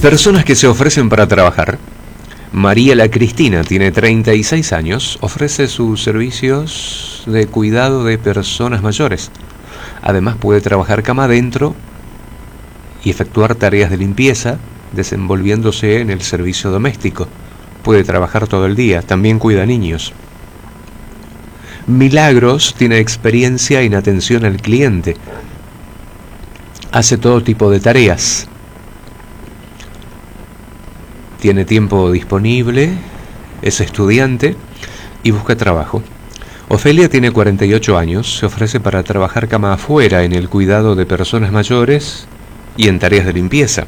Personas que se ofrecen para trabajar. María la Cristina tiene 36 años, ofrece sus servicios de cuidado de personas mayores. Además puede trabajar cama adentro y efectuar tareas de limpieza, desenvolviéndose en el servicio doméstico. Puede trabajar todo el día, también cuida niños. Milagros tiene experiencia en atención al cliente. Hace todo tipo de tareas. Tiene tiempo disponible, es estudiante y busca trabajo. Ofelia tiene 48 años, se ofrece para trabajar cama afuera en el cuidado de personas mayores y en tareas de limpieza.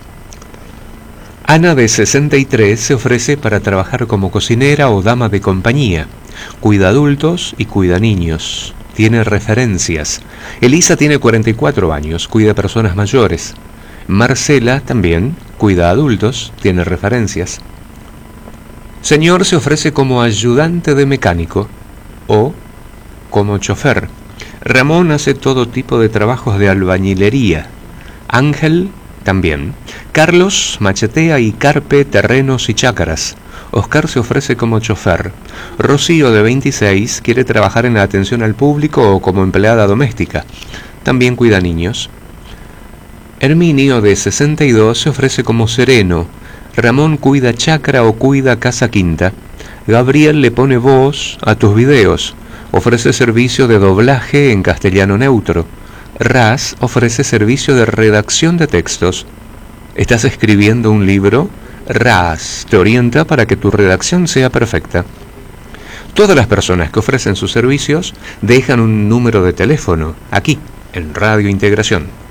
Ana, de 63, se ofrece para trabajar como cocinera o dama de compañía. Cuida adultos y cuida niños. Tiene referencias. Elisa tiene 44 años, cuida personas mayores. Marcela también cuida adultos, tiene referencias. Señor se ofrece como ayudante de mecánico o como chofer. Ramón hace todo tipo de trabajos de albañilería. Ángel también. Carlos machetea y carpe terrenos y chácaras. Oscar se ofrece como chofer. Rocío, de 26, quiere trabajar en la atención al público o como empleada doméstica. También cuida niños. Herminio, de 62, se ofrece como sereno. Ramón cuida chacra o cuida casa quinta. Gabriel le pone voz a tus videos. Ofrece servicio de doblaje en castellano neutro. Raz ofrece servicio de redacción de textos. ¿Estás escribiendo un libro? Raz te orienta para que tu redacción sea perfecta. Todas las personas que ofrecen sus servicios dejan un número de teléfono aquí, en Radio Integración.